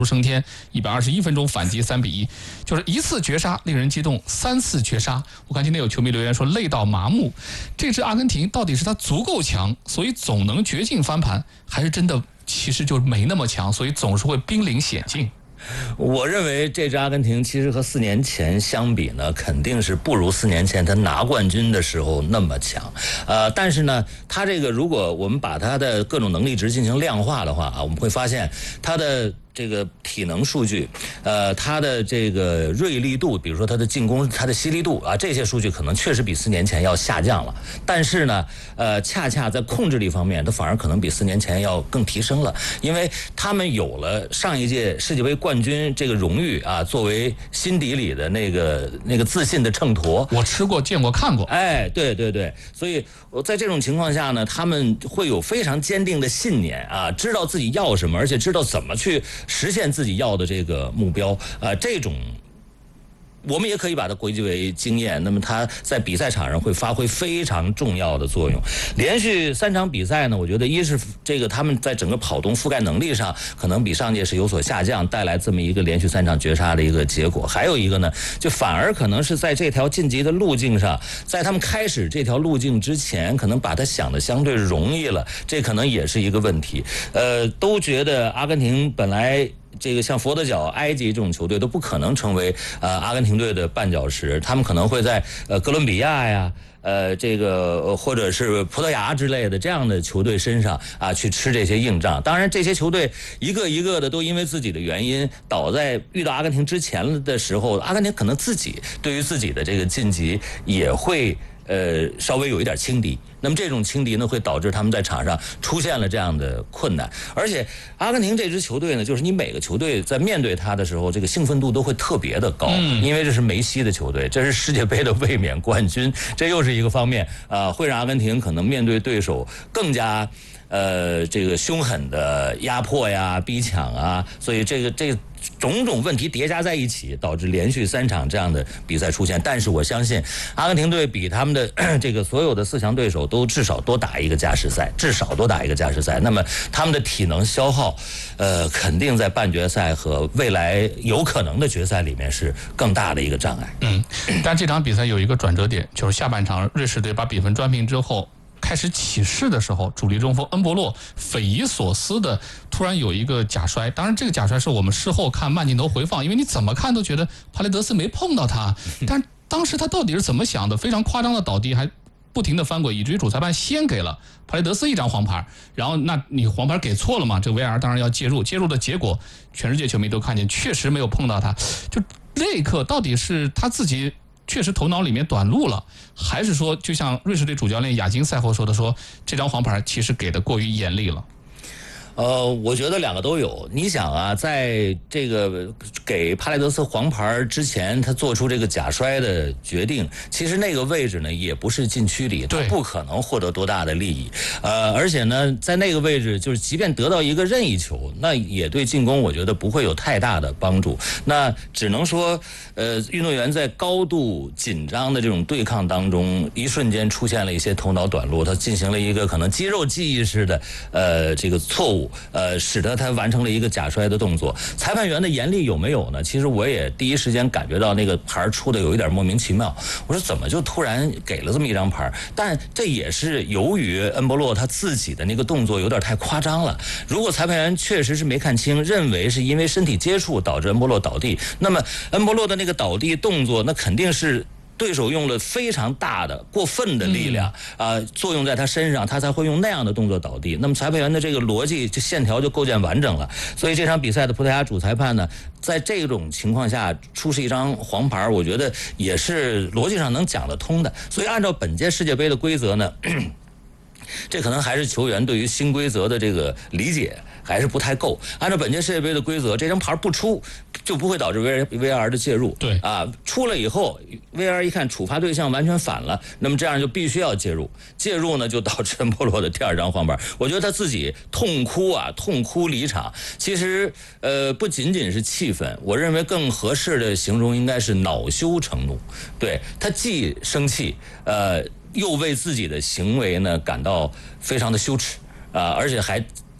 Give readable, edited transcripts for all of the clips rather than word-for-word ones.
升天，121分钟反击3-1，就是一次绝杀令人激动，3次绝杀。我看今天有球迷留言说累到麻木。这支阿根廷到底是他足够强，所以总能绝境翻盘，还是真的其实就没那么强，所以总是会濒临险境？ 我认为这支阿根廷其实和4年前相比呢，肯定是不如4年前他拿冠军的时候那么强。但是呢，他这个如果我们把他的各种能力值进行量化的话啊，我们会发现他的这个体能数据，他的这个锐利度，比如说他的进攻，他的犀利度啊，这些数据可能确实比4年前要下降了。但是呢，恰恰在控制力方面，他反而可能比4年前要更提升了，因为他们有了上一届世界杯冠军这个荣誉啊，作为心底里的那个自信的秤砣。 我吃过、见过、看过。 哎，对对对，所以在这种情况下呢，他们会有非常坚定的信念啊，知道自己要什么，而且知道怎么去实现自己要的这个目标，这种我们也可以把它归结为经验。那么他在比赛场上会发挥非常重要的作用。连续3场比赛呢，我觉得一是这个他们在整个跑动覆盖能力上可能比上届是有所下降，带来这么一个连续3场绝杀的一个结果。还有一个呢，就反而可能是在这条晋级的路径上，在他们开始这条路径之前，可能把它想的相对容易了，这可能也是一个问题。都觉得阿根廷本来这个像佛得角、埃及这种球队都不可能成为阿根廷队的绊脚石，他们可能会在哥伦比亚呀。这个或者是葡萄牙之类的这样的球队身上啊，去吃这些硬仗。当然，这些球队一个一个的都因为自己的原因倒在遇到阿根廷之前的时候，阿根廷可能自己对于自己的这个晋级也会稍微有一点轻敌。那么这种轻敌呢，会导致他们在场上出现了这样的困难。而且阿根廷这支球队呢，就是你每个球队在面对他的时候，这个兴奋度都会特别的高，因为这是梅西的球队，这是世界杯的卫冕冠军，这又是一个方面会让阿根廷可能面对对手更加这个凶狠的压迫呀、逼抢啊，所以这种种问题叠加在一起，导致连续3场这样的比赛出现。但是我相信，阿根廷队比他们的这个所有的4强对手都至少多打一个加时赛，那么他们的体能消耗，肯定在半决赛和未来有可能的决赛里面是更大的一个障碍。 但这场比赛有一个转折点，就是下半场瑞士队把比分扳平之后，开始起势的时候，主力中锋恩波洛匪夷所思的突然有一个假摔。当然这个假摔是我们事后看慢镜头回放，因为你怎么看都觉得帕雷德斯没碰到他，但当时他到底是怎么想的，非常夸张的倒地，还不停的翻滚，以至于主裁判先给了帕雷德斯1张黄牌。然后那你黄牌给错了嘛，这 VAR 当然要介入的结果全世界球迷都看见，确实没有碰到他。就那一刻到底是他自己确实头脑里面短路了，还是说就像瑞士队主教练亚金赛后说的，说这张黄牌其实给的过于严厉了？ 我觉得2个都有。你想啊，在这个给帕雷德斯黄牌之前，他做出这个假摔的决定，其实那个位置呢也不是禁区里，他不可能获得多大的利益。而且呢，在那个位置，就是即便得到一个任意球，那也对进攻我觉得不会有太大的帮助。那只能说，运动员在高度紧张的这种对抗当中，一瞬间出现了一些头脑短路，他进行了一个可能肌肉记忆式的这个错误。使得他完成了一个假摔的动作。裁判员的严厉有没有呢？其实我也第一时间感觉到那个牌出的有一点莫名其妙。我说怎么就突然给了这么一张牌？但这也是由于恩波洛他自己的那个动作有点太夸张了。如果裁判员确实是没看清，认为是因为身体接触导致恩波洛倒地，那么恩波洛的那个倒地动作，那肯定是对手用了非常大的过分的力量作用在他身上，他才会用那样的动作倒地。那么裁判员的这个逻辑就线条就构建完整了。所以这场比赛的葡萄牙主裁判呢，在这种情况下出示一张黄牌，我觉得也是逻辑上能讲得通的。所以按照本届世界杯的规则呢，这可能还是球员对于新规则的这个理解还是不太够。按照本届世界杯的规则，这张牌不出就不会导致 VAR 的介入。 对出了以后 VAR 一看处罚对象完全反了，那么这样就必须要介入。介入呢，就导致恩波洛的第2张黄牌。我觉得他自己痛哭离场。其实不仅仅是气愤，我认为更合适的形容应该是恼羞成怒。对，他既生气又为自己的行为呢感到非常的羞耻而且还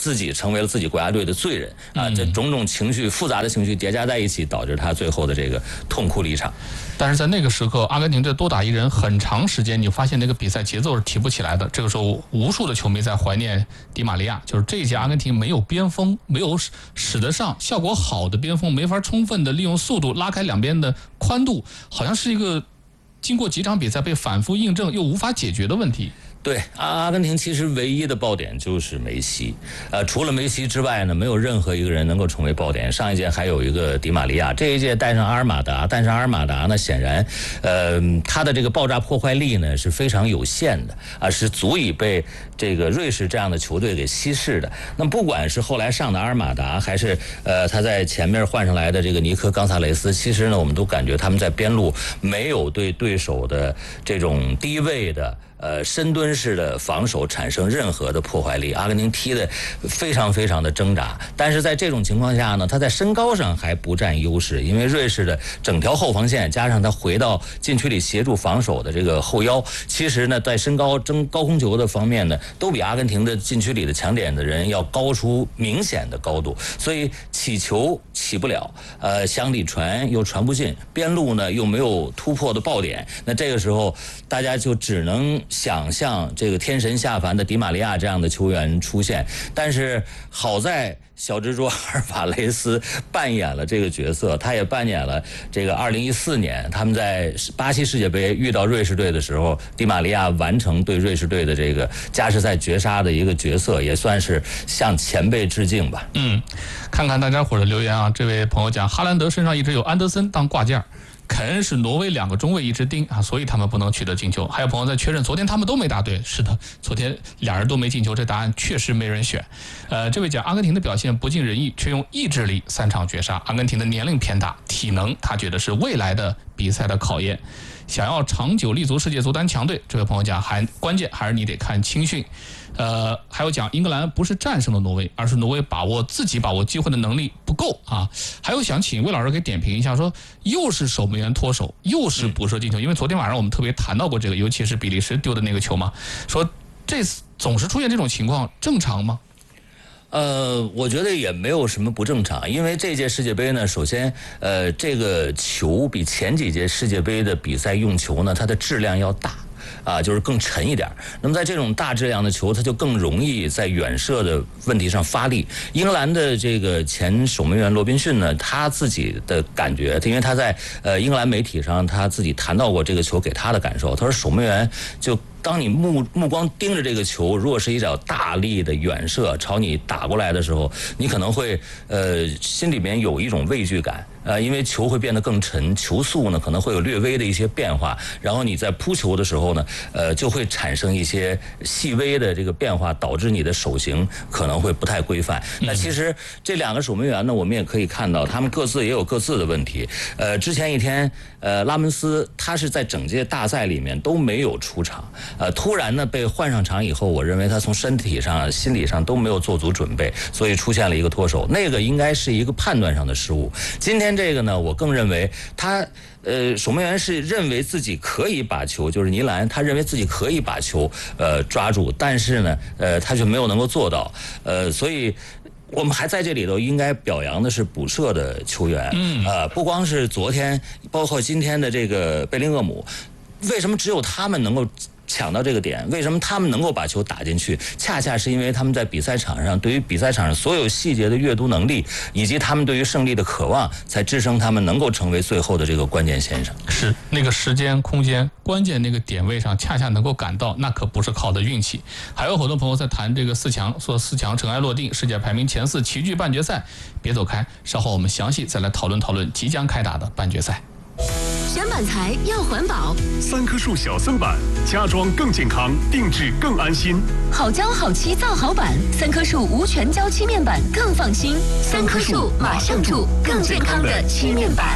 自己成为了自己国家队的罪人啊！这种种情绪复杂的情绪叠加在一起，导致他最后的这个痛哭离场。 但是在那个时刻，阿根廷这多打一人很长时间，你发现那个比赛节奏是提不起来的。这个时候，无数的球迷在怀念迪玛利亚，就是这一届阿根廷没有边锋，没有使得上效果好的边锋，没法充分的利用速度拉开两边的宽度，好像是一个经过几场比赛被反复印证又无法解决的问题。 对，阿根廷其实唯一的爆点就是梅西，除了梅西之外呢，没有任何一个人能够成为爆点。上一届还有一个迪玛利亚，这一届带上阿尔马达，但是阿尔马达呢，显然，他的这个爆炸破坏力呢是非常有限的是足以被这个瑞士这样的球队给稀释的。那不管是后来上的阿尔马达，还是他在前面换上来的这个尼科冈萨雷斯，其实呢，我们都感觉他们在边路没有对对手的这种低位的深蹲式的防守产生任何的破坏力。阿根廷踢得非常非常的挣扎，但是在这种情况下呢，他在身高上还不占优势，因为瑞士的整条后防线加上他回到禁区里协助防守的这个后腰，其实呢在身高争高空球的方面呢，都比阿根廷的禁区里的抢点的人要高出明显的高度，所以起球起不了，向里传又传不进，边路呢又没有突破的爆点，那这个时候大家就只能想象这个天神下凡的迪玛利亚这样的球员出现。但是好在小蜘蛛阿尔瓦雷斯扮演了这个角色，他也扮演了这个2014年他们在巴西世界杯遇到瑞士队的时候，迪玛利亚完成对瑞士队的这个加时赛绝杀的一个角色，也算是向前辈致敬吧。 看看大家伙的留言啊，这位朋友讲哈兰德身上一直有安德森当挂件，肯恩是挪威2个中卫一直盯啊，所以他们不能取得进球。还有朋友在确认，昨天他们都没答对。是的，昨天俩人都没进球，这答案确实没人选。这位讲阿根廷的表现不尽人意，却用意志力3场绝杀。阿根廷的年龄偏大，体能他觉得是未来的比赛的考验。想要长久立足世界足坛强队，这位朋友讲关键还是你得看青训。还有讲英格兰不是战胜了挪威，而是挪威自己把握机会的能力不够啊。还有想请魏老师给点评一下，说又是守门员脱手，又是补射进球，因为昨天晚上我们特别谈到过这个，尤其是比利时丢的那个球嘛，说这次总是出现这种情况，正常吗？ 我觉得也没有什么不正常，因为这届世界杯呢，首先，这个球比前几届世界杯的比赛用球呢，它的质量要大。就是更沉一点。那么在这种大质量的球，它就更容易在远射的问题上发力。英格兰的这个前守门员罗宾逊呢，他自己的感觉，因为他在英格兰媒体上他自己谈到过这个球给他的感受，他说守门员就当你目光盯着这个球，如果是一脚大力的远射朝你打过来的时候，你可能会心里面有一种畏惧感。因为球会变得更沉，球速呢可能会有略微的一些变化，然后你在扑球的时候呢，就会产生一些细微的这个变化，导致你的手型可能会不太规范。那其实这2个守门员呢，我们也可以看到，他们各自也有各自的问题。之前一天，拉门斯他是在整届大赛里面都没有出场，突然呢被换上场以后，我认为他从身体上、心理上都没有做足准备，所以出现了一个脱手，那个应该是一个判断上的失误。今天这个呢，我更认为他守门员是认为自己可以把球，就是尼兰，他认为自己可以把球抓住，但是呢他却没有能够做到，所以我们还在这里头应该表扬的是补射的球员，不光是昨天，包括今天的这个贝林厄姆，为什么只有他们能够抢到这个点，为什么他们能够把球打进去，恰恰是因为他们在比赛场上对于比赛场上所有细节的阅读能力，以及他们对于胜利的渴望，才支撑他们能够成为最后的这个关键先生。 是那个时间空间关键那个点位上恰恰能够赶到，那可不是靠的运气。还有很多朋友在谈这个4强，说4强尘埃落定，世界排名前4齐聚半决赛，别走开，稍后我们详细再来讨论即将开打的半决赛。 选板材要环保 ，3棵树小森板，家装更健康，定制更安心。 好胶好漆造好板，3棵树无全胶漆面板更放心。3棵树马上住，更健康的漆面板。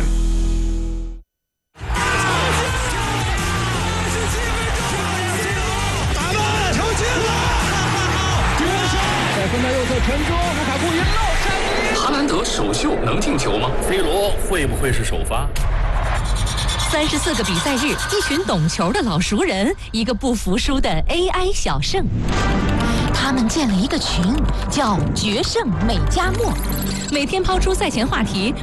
打门，球进了！在分到右侧传中，卢卡库一漏斩。 哈兰德首秀能进球吗 ？C 罗会不会是首发 ？34个比赛日，一群懂球的老熟人，一个不服输的 AI 小胜。 他们建了一个群，叫“决胜美加墨”， 每天抛出赛前话题，